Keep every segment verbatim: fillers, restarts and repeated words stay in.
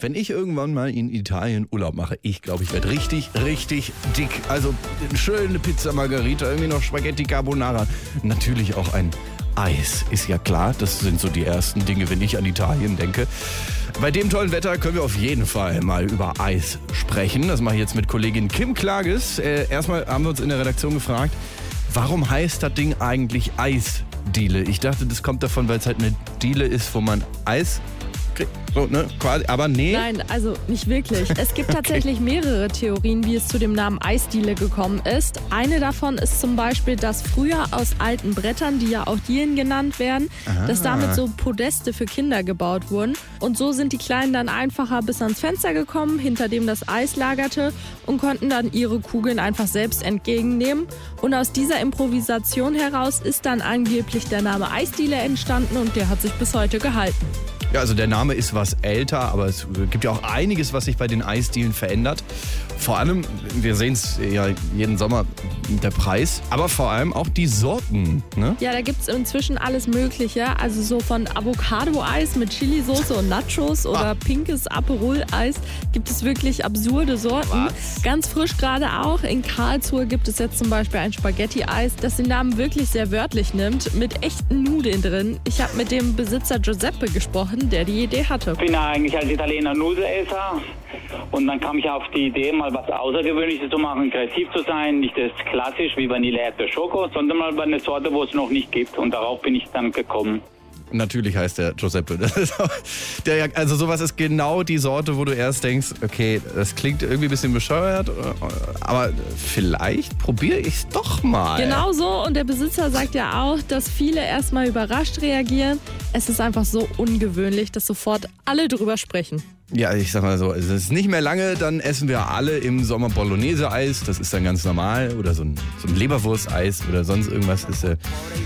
wenn ich irgendwann mal in Italien Urlaub mache, ich glaube, ich werde richtig, richtig dick. Also schöne Pizza Margherita, irgendwie noch Spaghetti Carbonara. Natürlich auch ein Eis, ist ja klar. Das sind so die ersten Dinge, wenn ich an Italien denke. Bei dem tollen Wetter können wir auf jeden Fall mal über Eis sprechen. Das mache ich jetzt mit Kollegin Kim Klages. Äh, erstmal haben wir uns in der Redaktion gefragt, warum heißt das Ding eigentlich Eisdiele? Ich dachte, das kommt davon, weil es halt eine Diele ist, wo man Eis kriegt. So, ne? Quasi, aber nee. Nein, also nicht wirklich. Es gibt tatsächlich mehrere Theorien, wie es zu dem Namen Eisdiele gekommen ist. Eine davon ist zum Beispiel, dass früher aus alten Brettern, die ja auch Dielen genannt werden, Ah. dass damit so Podeste für Kinder gebaut wurden. Und so sind die Kleinen dann einfacher bis ans Fenster gekommen, hinter dem das Eis lagerte, und konnten dann ihre Kugeln einfach selbst entgegennehmen. Und aus dieser Improvisation heraus ist dann angeblich der Name Eisdiele entstanden und der hat sich bis heute gehalten. Ja, also der Name ist was älter, aber es gibt ja auch einiges, was sich bei den Eisdielen verändert. Vor allem, wir sehen es ja jeden Sommer, der Preis, aber vor allem auch die Sorten. Ne? Ja, da gibt es inzwischen alles Mögliche. Also so von Avocado-Eis mit Chilisauce und Nachos oder Ah. pinkes Aperol-Eis gibt es wirklich absurde Sorten. Was? Ganz frisch gerade auch. In Karlsruhe gibt es jetzt zum Beispiel ein Spaghetti-Eis, das den Namen wirklich sehr wörtlich nimmt, mit echten Nudeln drin. Ich habe mit dem Besitzer Giuseppe gesprochen, der die Idee hatte. Ich bin ja eigentlich als Italiener Nudelesser und dann kam ich auf die Idee, mal was Außergewöhnliches zu machen, kreativ zu sein, nicht das klassisch wie Vanille, Erdbeer, Schoko, sondern mal eine Sorte, wo es noch nicht gibt, und darauf bin ich dann gekommen. Natürlich heißt der Giuseppe. Das ist auch, der, also sowas ist genau die Sorte, wo du erst denkst, okay, das klingt irgendwie ein bisschen bescheuert, aber vielleicht probiere ich es doch mal. Genau so, und der Besitzer sagt ja auch, dass viele erstmal überrascht reagieren. Es ist einfach so ungewöhnlich, dass sofort alle drüber sprechen. Ja, ich sag mal so, es ist nicht mehr lange, dann essen wir alle im Sommer Bolognese-Eis, das ist dann ganz normal, oder so ein, so ein Leberwurst-Eis oder sonst irgendwas ist, äh, äh,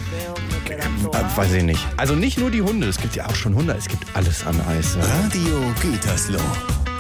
weiß ich nicht. Also nicht nur die Hunde, es gibt ja auch schon Hunde, es gibt alles an Eis. Ja. Radio Gütersloh.